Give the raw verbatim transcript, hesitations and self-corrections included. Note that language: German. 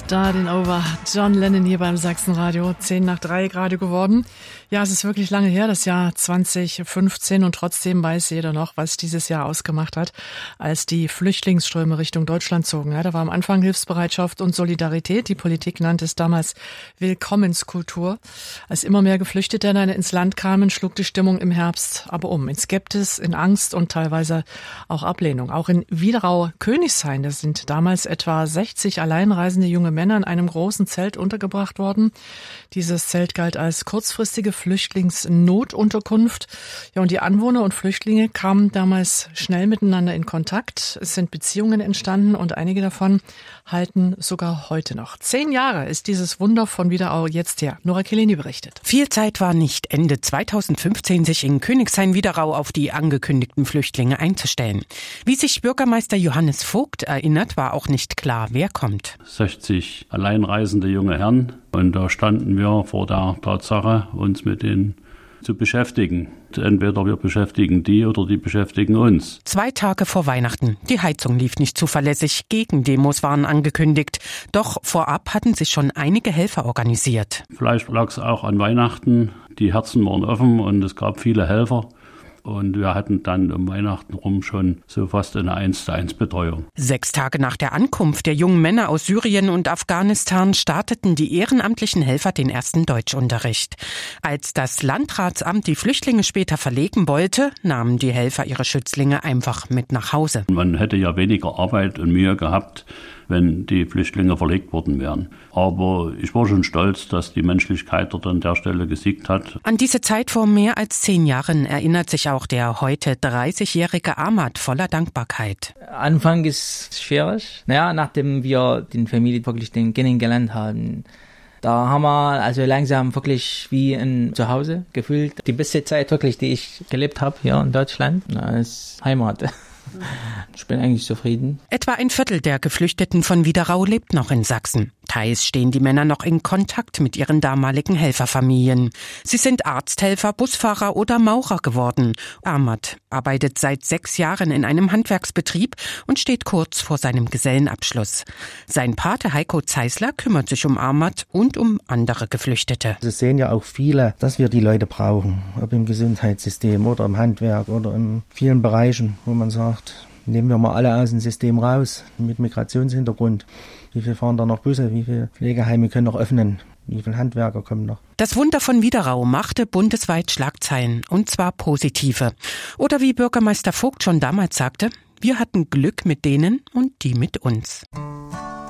Starting Over. John Lennon hier beim Sachsenradio. Zehn nach drei gerade geworden. Ja, es ist wirklich lange her, das Jahr zwanzig fünfzehn. Und trotzdem weiß jeder noch, was dieses Jahr ausgemacht hat, als die Flüchtlingsströme Richtung Deutschland zogen. Ja, da war am Anfang Hilfsbereitschaft und Solidarität. Die Politik nannte es damals Willkommenskultur. Als immer mehr Geflüchtete dann ins Land kamen, schlug die Stimmung im Herbst aber um. In Skepsis, in Angst und teilweise auch Ablehnung. Auch in Wiederau-Königshain, das sind damals etwa sechzig alleinreisende junge Männer in einem großen Zelt untergebracht worden. Dieses Zelt galt als kurzfristige Flüchtlingsnotunterkunft. Ja, und die Anwohner und Flüchtlinge kamen damals schnell miteinander in Kontakt. Es sind Beziehungen entstanden und einige davon halten sogar heute noch. Zehn Jahre ist dieses Wunder von Wiederau jetzt her. Nora Keleni berichtet. Viel Zeit war nicht, Ende zweitausendfünfzehn sich in Königshain-Wiederau auf die angekündigten Flüchtlinge einzustellen. Wie sich Bürgermeister Johannes Vogt erinnert, war auch nicht klar, wer kommt. sechzig alleinreisende junge Herren. Und da standen wir vor der Tatsache, uns mit denen zu beschäftigen. Entweder wir beschäftigen die oder die beschäftigen uns. Zwei Tage vor Weihnachten. Die Heizung lief nicht zuverlässig. Gegendemos waren angekündigt. Doch vorab hatten sich schon einige Helfer organisiert. Vielleicht lag es auch an Weihnachten. Die Herzen waren offen und es gab viele Helfer. Und wir hatten dann um Weihnachten rum schon so fast eine eins zu eins Betreuung. Sechs Tage nach der Ankunft der jungen Männer aus Syrien und Afghanistan starteten die ehrenamtlichen Helfer den ersten Deutschunterricht. Als das Landratsamt die Flüchtlinge später verlegen wollte, nahmen die Helfer ihre Schützlinge einfach mit nach Hause. Man hätte ja weniger Arbeit und Mühe gehabt, wenn die Flüchtlinge verlegt worden wären. Aber ich war schon stolz, dass die Menschlichkeit dort an der Stelle gesiegt hat. An diese Zeit vor mehr als zehn Jahren erinnert sich auch der heute dreißigjährige Ahmad voller Dankbarkeit. Anfang ist schwierig. Naja, nachdem wir den Familie wirklich den kennengelernt haben, da haben wir also langsam wirklich wie ein Zuhause gefühlt. Die beste Zeit wirklich, die ich gelebt habe hier in Deutschland, als Heimat. Ich bin eigentlich zufrieden. Etwa ein Viertel der Geflüchteten von Wiederau lebt noch in Sachsen. Teils stehen die Männer noch in Kontakt mit ihren damaligen Helferfamilien. Sie sind Arzthelfer, Busfahrer oder Maurer geworden. Ahmad arbeitet seit sechs Jahren in einem Handwerksbetrieb und steht kurz vor seinem Gesellenabschluss. Sein Pate Heiko Zeisler kümmert sich um Ahmad und um andere Geflüchtete. Es sehen ja auch viele, dass wir die Leute brauchen, ob im Gesundheitssystem oder im Handwerk oder in vielen Bereichen, wo man sagt, nehmen wir mal alle aus dem System raus mit Migrationshintergrund. Wie viel fahren da noch Busse? Wie viele Pflegeheime können noch öffnen? Wie viele Handwerker kommen noch? Das Wunder von Wiederau machte bundesweit Schlagzeilen, und zwar positive. Oder wie Bürgermeister Vogt schon damals sagte, wir hatten Glück mit denen und die mit uns.